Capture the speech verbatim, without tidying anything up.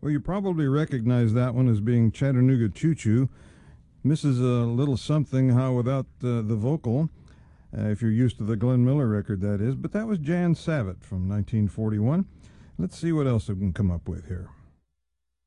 Well, you probably recognize that one as being Chattanooga Choo Choo. Misses a little something, how without uh, the vocal, uh, if you're used to the Glenn Miller record, that is. But that was Jan Savitt from nineteen forty-one. Let's see what else we can come up with here.